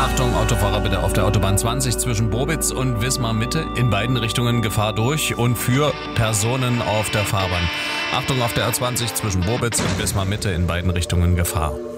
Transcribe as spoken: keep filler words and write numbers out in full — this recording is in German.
Achtung, Autofahrer bitte auf der Autobahn zwanzig zwischen Bobitz und Wismar Mitte. In beiden Richtungen Gefahr durch und für Personen auf der Fahrbahn. Achtung, auf der A zwanzig zwischen Bobitz und Wismar Mitte in beiden Richtungen Gefahr.